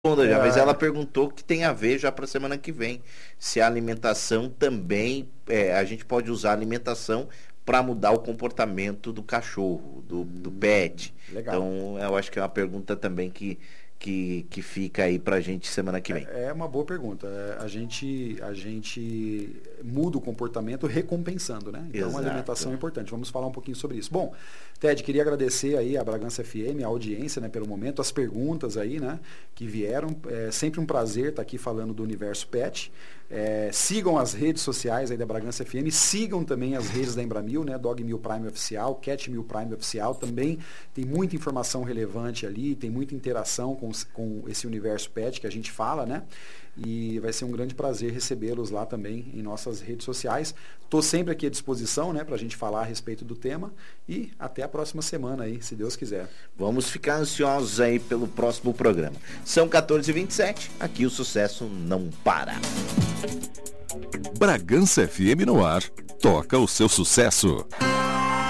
já, mas ela perguntou que tem a ver já para semana que vem. Se a alimentação também, a gente pode usar a alimentação para mudar o comportamento do cachorro, do pet. Legal. Então, eu acho que é uma pergunta também que fica aí pra gente semana que vem. É uma boa pergunta. A gente muda o comportamento recompensando, né? Então, Exato. A alimentação é importante. Vamos falar um pouquinho sobre isso. Bom, Ted, queria agradecer aí a Bragança FM, a audiência, né, pelo momento, as perguntas aí, né, que vieram. É sempre um prazer estar aqui falando do Universo Pet. Sigam as redes sociais aí da Bragança FM, sigam também as redes da Embramil, né? Dog Mil Prime Oficial, Cat Mil Prime Oficial, também tem muita informação relevante ali, tem muita interação com esse Universo Pet que a gente fala, né? E vai ser um grande prazer recebê-los lá também em nossas redes sociais. Estou sempre aqui à disposição, né, para a gente falar a respeito do tema e até a próxima semana aí, se Deus quiser. Vamos ficar ansiosos aí pelo próximo programa. São 14h27, aqui o sucesso não para. Bragança FM no ar, toca o seu sucesso.